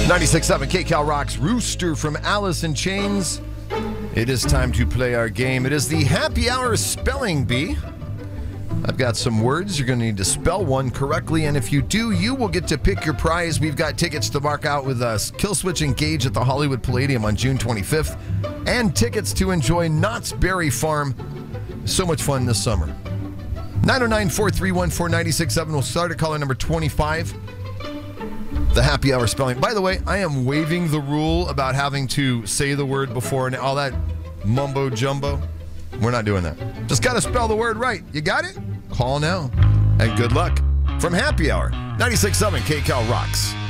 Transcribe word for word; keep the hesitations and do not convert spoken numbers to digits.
ninety-six point seven K Cal Rocks, Rooster from Alice in Chains. It is time to play our game. It is the Happy Hour Spelling Bee. I've got some words. You're going to need to spell one correctly, and if you do, you will get to pick your prize. We've got tickets to mark out with us, Killswitch Engage at the Hollywood Palladium on June twenty-fifth, and tickets to enjoy Knott's Berry Farm. So much fun this summer. nine oh nine, four three one, four nine six seven. We'll start at caller number twenty-five. The Happy Hour Spelling. By the way, I am waiving the rule about having to say the word before and all that mumbo jumbo. We're not doing that. Just got to spell the word right. You got it? Call now. And good luck from Happy Hour. ninety-six point seven K Cal Rocks.